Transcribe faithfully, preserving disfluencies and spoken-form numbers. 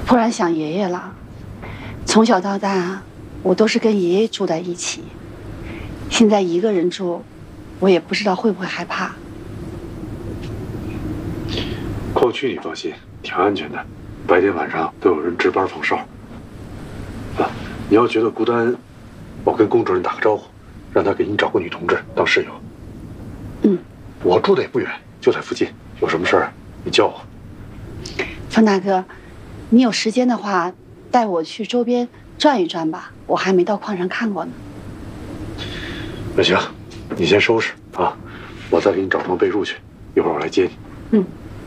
突然想爷爷了。从小到大，我都是跟爷爷住在一起，现在一个人住，我也不知道会不会害怕。 矿区你放心，挺安全的，白天晚上都有人值班放哨。啊，你要觉得孤单，我跟龚主任打个招呼，让他给你找个女同志当室友。 嗯， 我住的也不远，就在附近，有什么事儿你叫我。 方大哥，你有时间的话，带我去周边转一转吧，我还没到矿上看过呢。 那行，你先收拾啊，我再给你找床被褥去，一会儿我来接你。 嗯。